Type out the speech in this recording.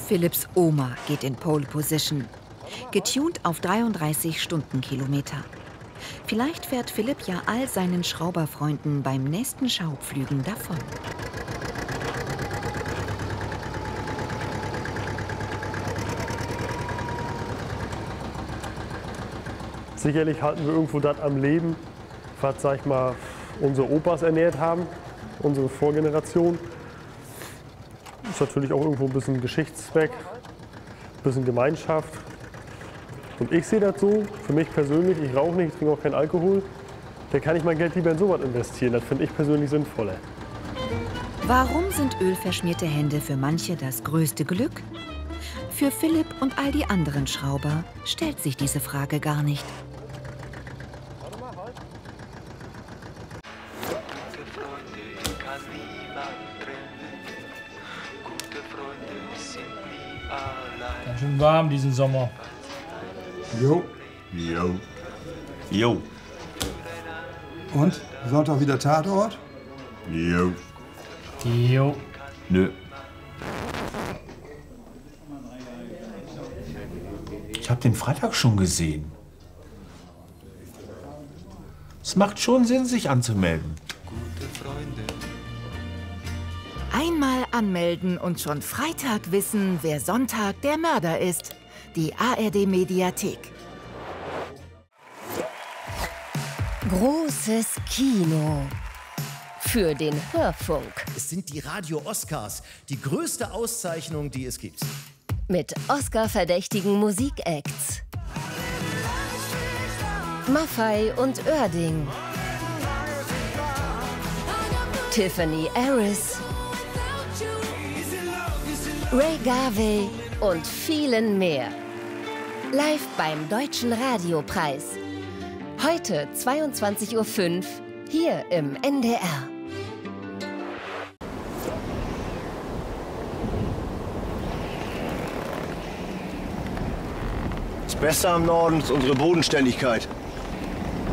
Philipps Oma geht in Pole Position. Getuned auf 33 Stundenkilometer. Vielleicht fährt Philipp ja all seinen Schrauberfreunden beim nächsten Schaupflügen davon. Sicherlich halten wir irgendwo das am Leben, was, sag ich mal, unsere Opas ernährt haben, unsere Vorgeneration. Ist natürlich auch irgendwo ein bisschen Geschichtszweck, ein bisschen Gemeinschaft. Und ich sehe das so, für mich persönlich, ich rauche nicht, ich trinke auch keinen Alkohol, da kann ich mein Geld lieber in sowas investieren. Das finde ich persönlich sinnvoller. Warum sind ölverschmierte Hände für manche das größte Glück? Für Philipp und all die anderen Schrauber stellt sich diese Frage gar nicht. Ganz schön warm diesen Sommer. Jo. Jo. Jo. Und? Sonntag wieder Tatort? Jo. Jo. Nö. Ich habe den Freitag schon gesehen. Es macht schon Sinn, sich anzumelden. Einmal anmelden und schon Freitag wissen, wer Sonntag der Mörder ist. Die ARD-Mediathek. Großes Kino. Für den Hörfunk. Es sind die Radio-Oscars, die größte Auszeichnung, die es gibt. Mit Oscar-verdächtigen Musikacts. Maffay und Oerding. Tiffany Harris. Ray Garvey und vielen mehr. Live beim Deutschen Radiopreis. Heute 22:05 Uhr hier im NDR. Das Beste am Norden ist unsere Bodenständigkeit.